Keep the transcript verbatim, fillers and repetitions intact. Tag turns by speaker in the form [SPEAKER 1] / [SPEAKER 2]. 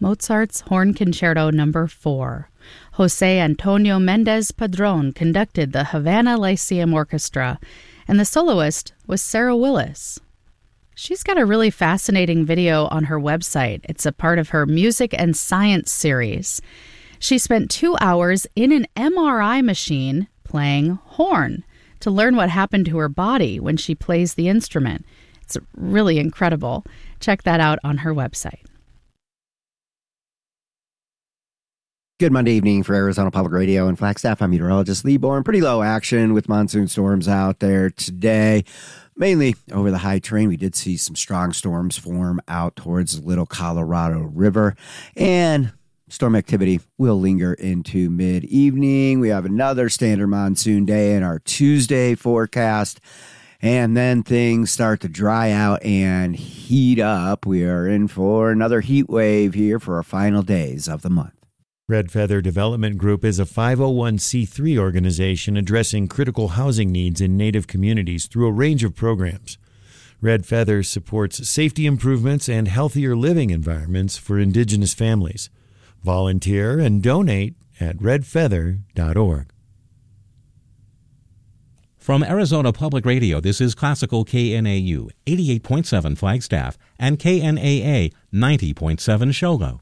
[SPEAKER 1] Mozart's Horn Concerto Number four. Jose Antonio Mendez Padron conducted the Havana Lyceum Orchestra, and the soloist was Sarah Willis. She's got a really fascinating video on her website. It's a part of her Music and Science series. She spent two hours in an M R I machine playing horn to learn what happened to her body when she plays the instrument. It's really incredible. Check that out on her website.
[SPEAKER 2] Good Monday evening for Arizona Public Radio and Flagstaff. I'm meteorologist Lee Bourne. Pretty low action with monsoon storms out there today. Mainly over the high terrain. We did see some strong storms form out towards the Little Colorado River. And storm activity will linger into mid-evening. We have another standard monsoon day in our Tuesday forecast. And then things start to dry out and heat up. We are in for another heat wave here for our final days of the month.
[SPEAKER 3] Red Feather Development Group is a five oh one c three organization addressing critical housing needs in Native communities through a range of programs. Red Feather supports safety improvements and healthier living environments for Indigenous families. Volunteer and donate at red feather dot org.
[SPEAKER 4] From Arizona Public Radio, this is Classical K N A U eighty-eight point seven Flagstaff and K N A A ninety point seven Shogo.